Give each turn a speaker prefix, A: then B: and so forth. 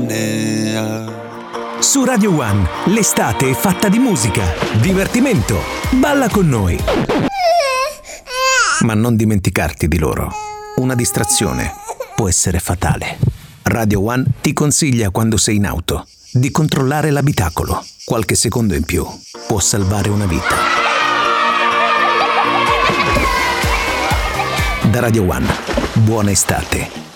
A: linea.
B: Su Radio One, l'estate è fatta di musica, divertimento. Balla con noi. Ma non dimenticarti di loro. Una distrazione può essere fatale. Radio One ti consiglia, quando sei in auto, di controllare l'abitacolo. Qualche secondo in più può salvare una vita. Da Radio One, buona estate.